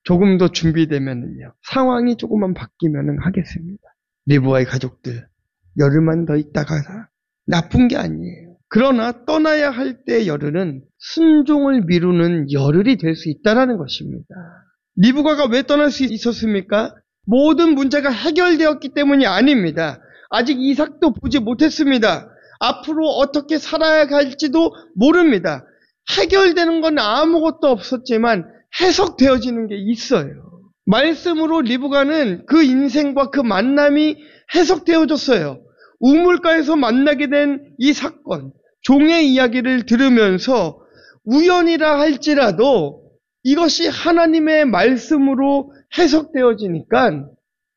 조금 더 준비되면은요. 상황이 조금만 바뀌면은 하겠습니다. 리브가의 가족들, 열흘만 더 있다가 나쁜 게 아니에요. 그러나 떠나야 할 때 열흘은 순종을 미루는 열흘이 될 수 있다는 것입니다. 리브가가 왜 떠날 수 있었습니까? 모든 문제가 해결되었기 때문이 아닙니다. 아직 이삭도 보지 못했습니다. 앞으로 어떻게 살아야 할지도 모릅니다. 해결되는 건 아무것도 없었지만 해석되어지는 게 있어요. 말씀으로 리브가는 그 인생과 그 만남이 해석되어졌어요. 우물가에서 만나게 된 이 사건, 종의 이야기를 들으면서 우연이라 할지라도 이것이 하나님의 말씀으로 해석되어지니까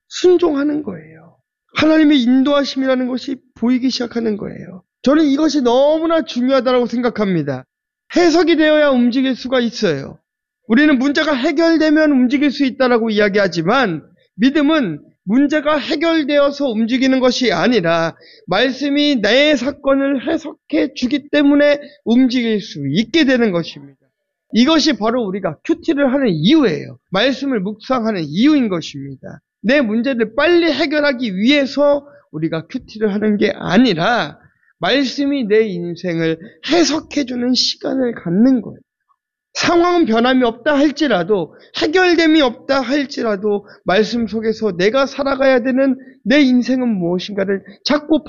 순종하는 거예요. 하나님의 인도하심이라는 것이 보이기 시작하는 거예요. 저는 이것이 너무나 중요하다고 생각합니다. 해석이 되어야 움직일 수가 있어요. 우리는 문제가 해결되면 움직일 수 있다고 이야기하지만 믿음은 문제가 해결되어서 움직이는 것이 아니라 말씀이 내 사건을 해석해 주기 때문에 움직일 수 있게 되는 것입니다. 이것이 바로 우리가 큐티를 하는 이유예요. 말씀을 묵상하는 이유인 것입니다. 내 문제를 빨리 해결하기 위해서 우리가 큐티를 하는 게 아니라 말씀이 내 인생을 해석해주는 시간을 갖는 거예요. 상황은 변함이 없다 할지라도 해결됨이 없다 할지라도 말씀 속에서 내가 살아가야 되는 내 인생은 무엇인가를 자꾸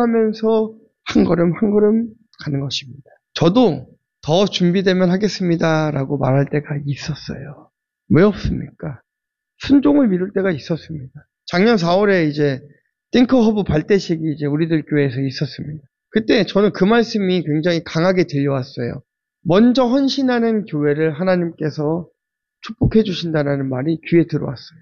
발견하면서 한 걸음 한 걸음 가는 것입니다. 저도 더 준비되면 하겠습니다 라고 말할 때가 있었어요. 왜 없습니까? 순종을 미룰 때가 있었습니다. 작년 4월에 이제 띵커허브 발대식이 이제 우리들 교회에서 있었습니다. 그때 저는 그 말씀이 굉장히 강하게 들려왔어요. 먼저 헌신하는 교회를 하나님께서 축복해 주신다는 말이 귀에 들어왔어요.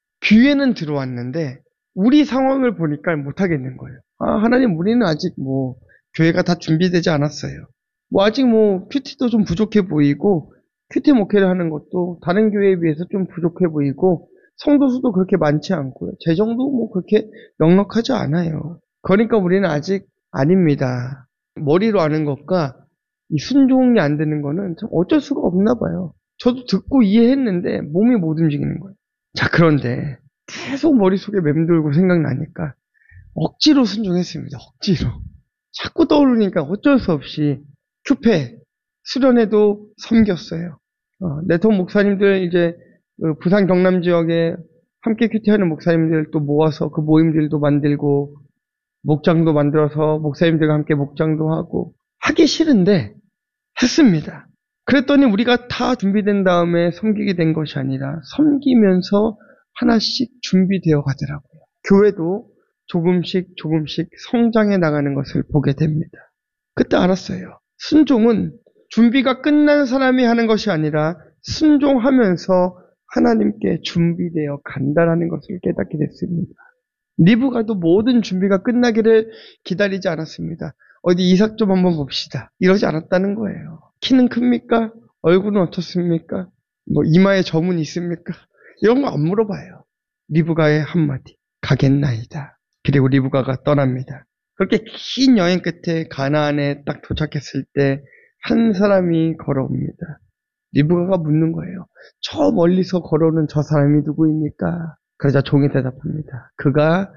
귀에는 들어왔는데 우리 상황을 보니까 못하겠는 거예요. 하나님, 우리는 아직 교회가 다 준비되지 않았어요. 아직 큐티도 좀 부족해 보이고 큐티 목회를 하는 것도 다른 교회에 비해서 좀 부족해 보이고 성도 수도 그렇게 많지 않고요. 재정도 그렇게 넉넉하지 않아요. 그러니까 우리는 아직 아닙니다. 머리로 아는 것과 이 순종이 안 되는 거는 참 어쩔 수가 없나 봐요. 저도 듣고 이해했는데 몸이 못 움직이는 거예요. 자, 그런데 계속 머릿속에 맴돌고 생각나니까 억지로 순종했습니다. 억지로. 자꾸 떠오르니까 어쩔 수 없이 큐페 수련회도 섬겼어요. 네트워크 목사님들 이제 부산 경남 지역에 함께 큐티하는 목사님들 또 모아서 그 모임들도 만들고 목장도 만들어서 목사님들과 함께 목장도 하고 하기 싫은데 했습니다. 그랬더니 우리가 다 준비된 다음에 섬기게 된 것이 아니라 섬기면서 하나씩 준비되어 가더라고요. 교회도 조금씩 성장해 나가는 것을 보게 됩니다. 그때 알았어요. 순종은 준비가 끝난 사람이 하는 것이 아니라 순종하면서 하나님께 준비되어 간다라는 것을 깨닫게 됐습니다. 리브가도 모든 준비가 끝나기를 기다리지 않았습니다. 어디 이삭 좀 한번 봅시다. 이러지 않았다는 거예요. 키는 큽니까? 얼굴은 어떻습니까? 이마에 점은 있습니까? 이런 거 안 물어봐요. 리브가의 한마디. 가겠나이다. 그리고 리브가가 떠납니다. 그렇게 긴 여행 끝에 가나안에 딱 도착했을 때 한 사람이 걸어옵니다. 리브가가 묻는 거예요. 저 멀리서 걸어오는 저 사람이 누구입니까? 그러자 종이 대답합니다. 그가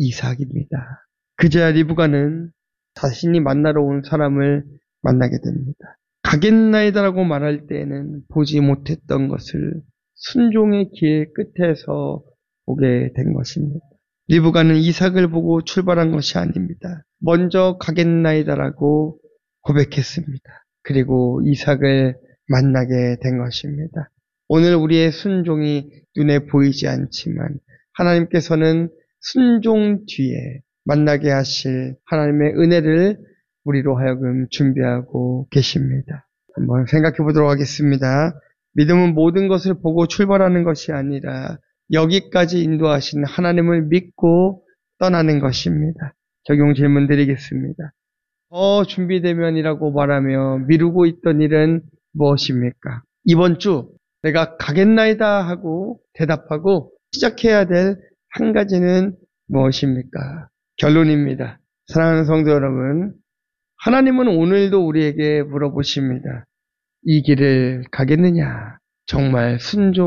이삭입니다. 그제야 리브가는 자신이 만나러 온 사람을 만나게 됩니다. 가겠나이다라고 말할 때에는 보지 못했던 것을 순종의 길 끝에서 보게 된 것입니다. 리브가는 이삭을 보고 출발한 것이 아닙니다. 먼저 가겠나이다라고 고백했습니다. 그리고 이삭을 만나게 된 것입니다. 오늘 우리의 순종이 눈에 보이지 않지만 하나님께서는 순종 뒤에 만나게 하실 하나님의 은혜를 우리로 하여금 준비하고 계십니다. 한번 생각해 보도록 하겠습니다. 믿음은 모든 것을 보고 출발하는 것이 아니라 여기까지 인도하신 하나님을 믿고 떠나는 것입니다. 적용 질문 드리겠습니다. 더 준비되면이라고 말하며 미루고 있던 일은 무엇입니까? 이번 주 내가 가겠나이다 하고 대답하고 시작해야 될 한 가지는 무엇입니까? 결론입니다. 사랑하는 성도 여러분, 하나님은 오늘도 우리에게 물어보십니다. 이 길을 가겠느냐? 정말 순종